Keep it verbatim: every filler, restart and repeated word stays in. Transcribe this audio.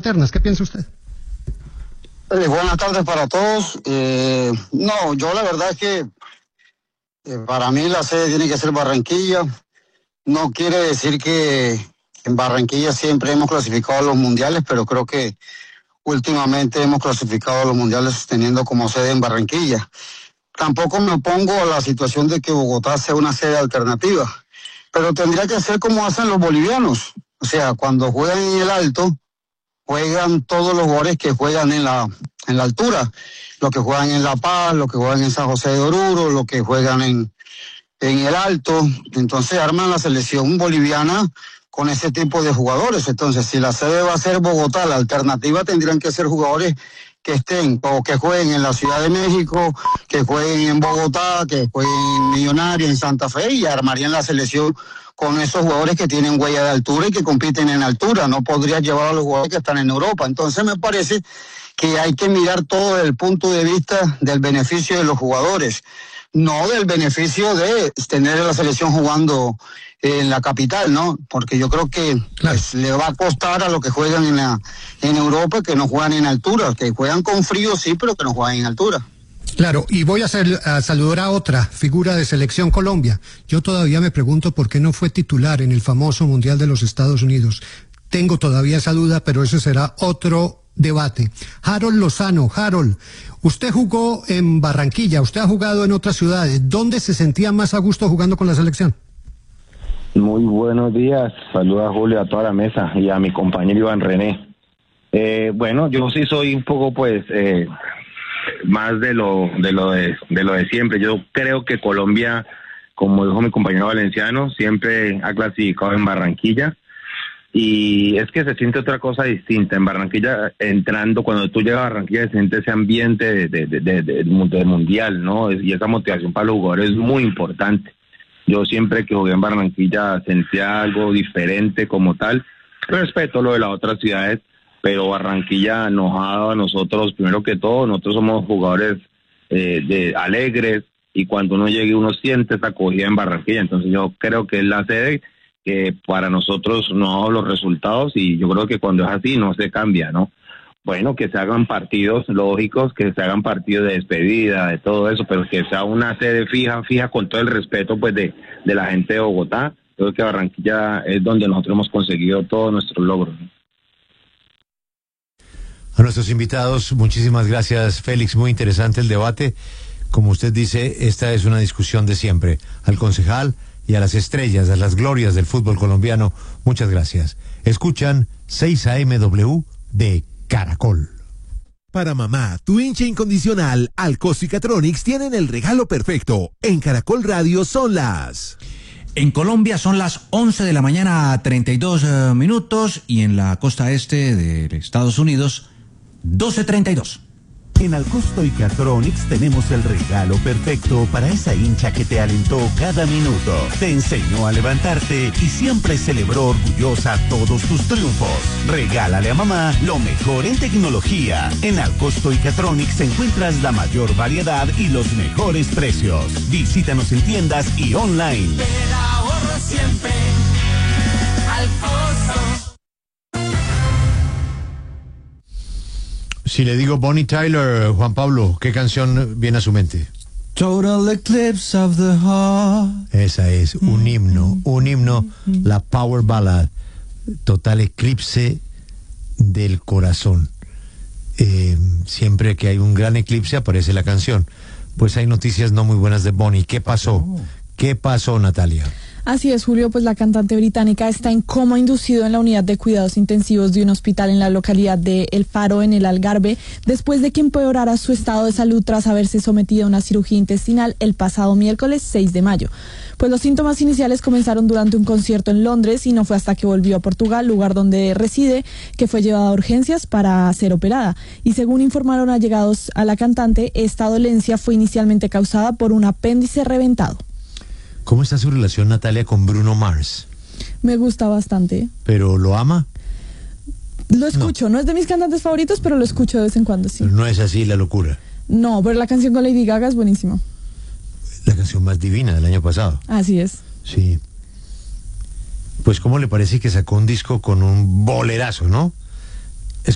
alternas. ¿Qué piensa usted? Eh, buenas tardes para todos. Eh, no, yo la verdad es que eh, para mí la sede tiene que ser Barranquilla. No quiere decir que en Barranquilla siempre hemos clasificado a los mundiales, pero creo que últimamente hemos clasificado a los mundiales teniendo como sede en Barranquilla. Tampoco me opongo a la situación de que Bogotá sea una sede alternativa, pero tendría que ser como hacen los bolivianos. O sea, cuando juegan en el Alto, juegan todos los jugadores que juegan en la, en la altura. Los que juegan en La Paz, los que juegan en San José de Oruro, los que juegan en, en el Alto. Entonces arman la selección boliviana con ese tipo de jugadores. Entonces, si la sede va a ser Bogotá, la alternativa tendrían que ser jugadores que estén o que jueguen en la Ciudad de México, que jueguen en Bogotá, que jueguen en Millonarios, en Santa Fe, y armarían la selección con esos jugadores que tienen huella de altura y que compiten en altura. No podrías llevar a los jugadores que están en Europa. Entonces me parece que hay que mirar todo desde el punto de vista del beneficio de los jugadores, no del beneficio de tener a la selección jugando en la capital, ¿no? Porque yo creo que claro, pues, le va a costar a los que juegan en la en Europa que no juegan en altura, que juegan con frío sí, pero que no juegan en altura. Claro, y voy a, hacer, a saludar a otra figura de Selección Colombia. Yo todavía me pregunto por qué no fue titular en el famoso Mundial de los Estados Unidos. Tengo todavía esa duda, pero ese será otro debate. Harold Lozano. Harold, usted jugó en Barranquilla, usted ha jugado en otras ciudades. ¿Dónde se sentía más a gusto jugando con la selección? Muy buenos días, saluda a Julio, a toda la mesa y a mi compañero Iván René. Eh, bueno, yo sí soy un poco pues eh, más de lo de lo de, de lo de siempre. Yo creo que Colombia, como dijo mi compañero Valenciano, siempre ha clasificado en Barranquilla y es que se siente otra cosa distinta. En Barranquilla, entrando, cuando tú llegas a Barranquilla se siente ese ambiente de, de, de, de, de, de mundial, ¿no? Y esa motivación para los jugadores es muy importante. Yo siempre que jugué en Barranquilla sentía algo diferente como tal. Respeto lo de las otras ciudades, pero Barranquilla nos ha dado a nosotros, primero que todo, nosotros somos jugadores eh, de alegres, y cuando uno llegue uno siente esa acogida en Barranquilla. Entonces yo creo que es la sede que para nosotros nos ha dado los resultados, y yo creo que cuando es así no se cambia, ¿no? Bueno, que se hagan partidos lógicos, que se hagan partidos de despedida, de todo eso, pero que sea una sede fija, fija con todo el respeto pues de, de la gente de Bogotá. Creo que Barranquilla es donde nosotros hemos conseguido todos nuestros logros, ¿no? A nuestros invitados, muchísimas gracias, Félix, muy interesante el debate. Como usted dice, esta es una discusión de siempre. Al concejal y a las estrellas, a las glorias del fútbol colombiano, muchas gracias. Escuchan seis A M W de Caracol. Para mamá, tu hincha incondicional, Alcosto y Catronics tienen el regalo perfecto. En Caracol Radio son las... En Colombia son las once de la mañana, treinta y dos uh, minutos, y en la costa este de Estados Unidos, doce treinta y dos. En Alcosto y Catronics tenemos el regalo perfecto para esa hincha que te alentó cada minuto, te enseñó a levantarte y siempre celebró orgullosa todos tus triunfos. Regálale a mamá lo mejor en tecnología. En Alcosto y Catronics encuentras la mayor variedad y los mejores precios. Visítanos en tiendas y online. El ahorro siempre al costo. Si le digo Bonnie Tyler, Juan Pablo, ¿qué canción viene a su mente? Total Eclipse of the Heart. Esa es, un himno, un himno, la Power Ballad, Total Eclipse del Corazón. Eh, siempre que hay un gran eclipse aparece la canción. Pues hay noticias no muy buenas de Bonnie. ¿Qué pasó? ¿Qué pasó, Natalia? Así es, Julio, pues la cantante británica está en coma inducido en la unidad de cuidados intensivos de un hospital en la localidad de El Faro, en el Algarve, después de que empeorara su estado de salud tras haberse sometido a una cirugía intestinal el pasado miércoles seis de mayo. Pues los síntomas iniciales comenzaron durante un concierto en Londres y no fue hasta que volvió a Portugal, lugar donde reside, que fue llevada a urgencias para ser operada. Y según informaron allegados a la cantante, esta dolencia fue inicialmente causada por un apéndice reventado. ¿Cómo está su relación, Natalia, con Bruno Mars? Me gusta bastante. ¿Pero lo ama? Lo escucho, no, no es de mis cantantes favoritos, pero lo escucho de vez en cuando, sí. Pero no es así la locura. No, pero la canción con Lady Gaga es buenísima. La canción más divina del año pasado. Así es. Sí. Pues, ¿cómo le parece que sacó un disco con un bolerazo, no?